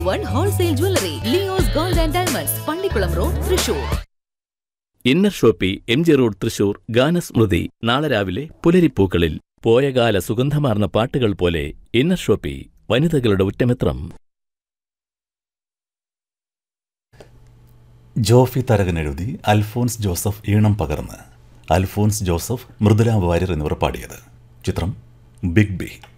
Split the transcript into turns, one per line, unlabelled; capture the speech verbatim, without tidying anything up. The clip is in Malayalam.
One wholesale jewellery Leo's gold and diamonds Pallikkulam road Thrissur.
Inner Shopee M G road Thrissur. ഗാനസ്മൃതി നാളെ രാവിലെ പുലരിപ്പൂക്കളിൽ. പോയകാല സുഗന്ധമാർന്ന പാട്ടുകൾ പോലെ ഇന്നർ ഷോപ്പി വനിതകളുടെ ഉറ്റമിത്രം.
ജോഫി തരകൻ എഴുതി അൽഫോൻസ് ജോസഫ് ഈണം പകർന്ന് അൽഫോൻസ് ജോസഫ്, മൃദുല വാര്യർ എന്നിവർ പാടിയത്. ചിത്രം ബിഗ് ബി.